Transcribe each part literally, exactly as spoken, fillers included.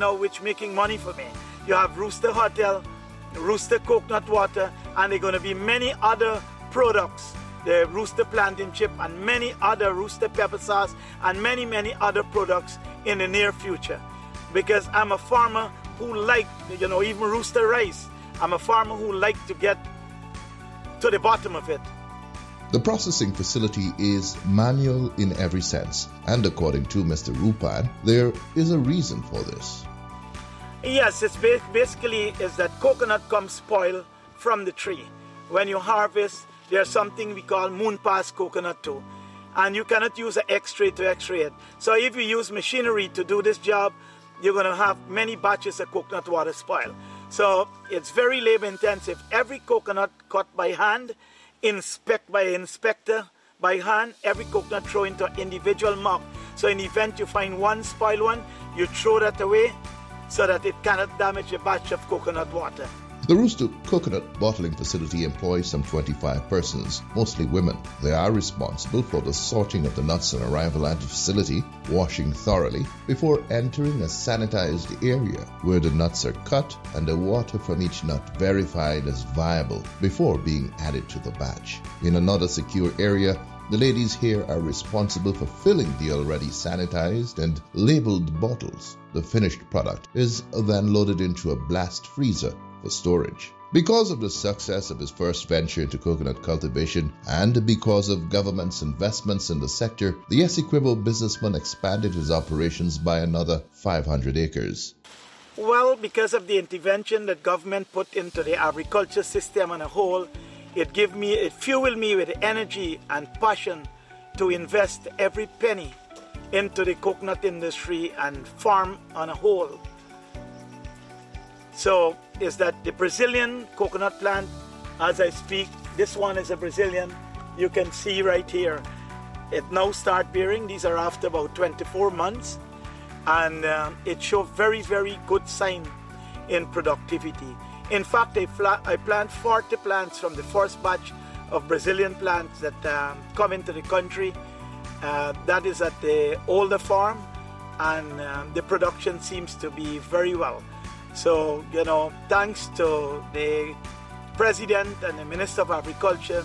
now which making money for me. You have Rooster Hotel, Rooster Coconut Water, and there are going to be many other products, the Rooster Plantain Chip and many other Rooster Pepper Sauce and many, many other products in the near future. Because I'm a farmer who like, you know, even Rooster Rice. I'm a farmer who like to get to the bottom of it. The processing facility is manual in every sense, and according to Mister Rupan, there is a reason for this. Yes, it's basically is that coconut comes spoiled from the tree. When you harvest, there's something we call moon pass coconut too, and you cannot use an X-ray to X-ray it. So if you use machinery to do this job, you're going to have many batches of coconut water spoil. So it's very labor intensive. Every coconut cut by hand, inspect by inspector by hand, every coconut throw into an individual mug. So in the event you find one spoiled one, you throw that away so that it cannot damage a batch of coconut water. The Rooster Coconut Bottling Facility employs some twenty-five persons, mostly women. They are responsible for the sorting of the nuts on arrival at the facility, washing thoroughly, before entering a sanitized area where the nuts are cut and the water from each nut verified as viable before being added to the batch. In another secure area, the ladies here are responsible for filling the already sanitized and labeled bottles. The finished product is then loaded into a blast freezer for storage. Because of the success of his first venture into coconut cultivation and because of government's investments in the sector, the Essequibo businessman expanded his operations by another five hundred acres. Well, because of the intervention that government put into the agriculture system on a whole, it gave me, it fueled me with energy and passion to invest every penny into the coconut industry and farm on a whole. So is that the Brazilian coconut plant, as I speak, this one is a Brazilian, you can see right here. It now start bearing, these are after about twenty-four months, and um, it shows very, very good sign in productivity. In fact, I, pla- I plant forty plants from the first batch of Brazilian plants that um, come into the country. Uh, that is at the older farm, and um, the production seems to be very well. So, you know, thanks to the President and the Minister of Agriculture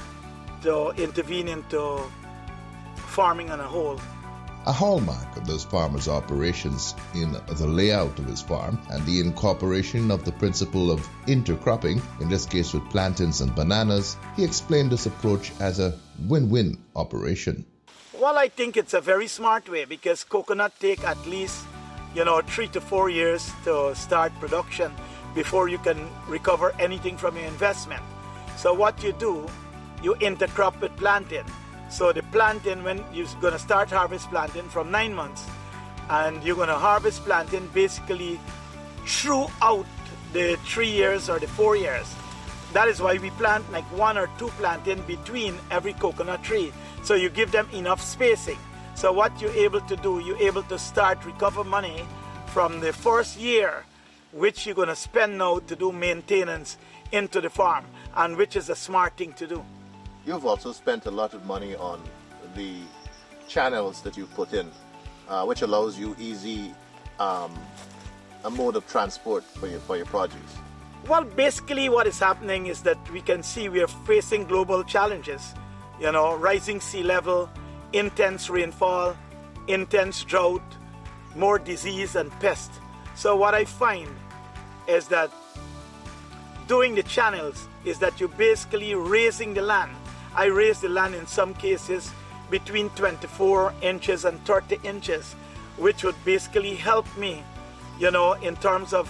to intervene into farming on a whole. A hallmark of those farmers' operations in the layout of his farm and the incorporation of the principle of intercropping, in this case with plantains and bananas, he explained this approach as a win-win operation. Well, I think it's a very smart way because coconut take at least, you know, three to four years to start production before you can recover anything from your investment. So what you do, you intercrop with plantain. So the plantain, when you're going to start harvest plantain from nine months, and you're going to harvest plantain basically throughout the three years or the four years. That is why we plant like one or two plantain between every coconut tree. So you give them enough spacing. So what you're able to do, you're able to start recover money from the first year, which you're going to spend now to do maintenance into the farm, and which is a smart thing to do. You've also spent a lot of money on the channels that you put in, uh, which allows you easy um, a mode of transport for your, for your produce. Well, basically what is happening is that we can see we are facing global challenges. You know, rising sea level, intense rainfall, intense drought, more disease and pest. So what I find is that doing the channels is that you're basically raising the land. I raise the land in some cases between twenty-four inches and thirty inches, which would basically help me, you know, in terms of,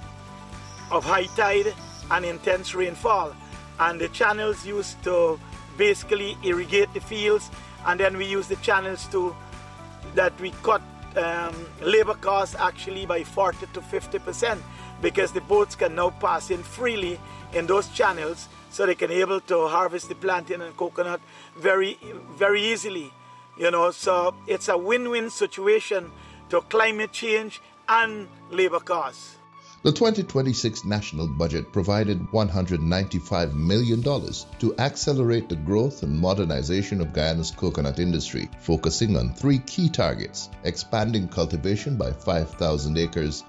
of high tide and intense rainfall. And the channels used to basically irrigate the fields, and then we use the channels to, that we cut um, labor costs actually by forty to fifty percent, because the boats can now pass in freely in those channels, so they can be able to harvest the plantain and coconut very, very easily. You know, so it's a win-win situation to climate change and labor costs. The twenty twenty-six national budget provided one hundred ninety-five million dollars to accelerate the growth and modernization of Guyana's coconut industry, focusing on three key targets: expanding cultivation by five thousand acres,